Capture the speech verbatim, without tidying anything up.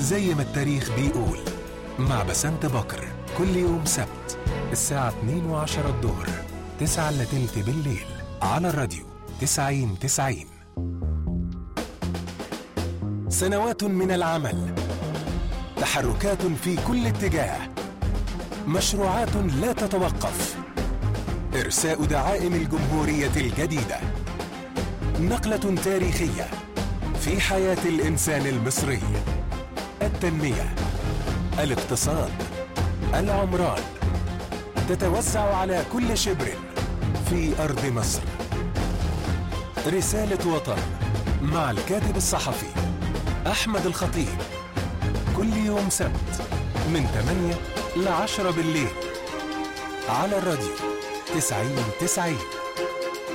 زي ما التاريخ بيقول، مع بسنت بكر كل يوم سبت الساعة اتنين وعشرة الظهر، تسعة إلا تلت بالليل، على الراديو تسعين تسعين. سنوات من العمل، تحركات في كل اتجاه، مشروعات لا تتوقف، إرساء دعائم الجمهورية الجديدة، نقلة تاريخية في حياة الإنسان المصري. التنمية، الاقتصاد، العمران، تتوزع على كل شبر في أرض مصر. رسالة وطن مع الكاتب الصحفي أحمد الخطيب، كل يوم سبت من ثمانية لعشرة بالليل، على الراديو تسعين تسعين.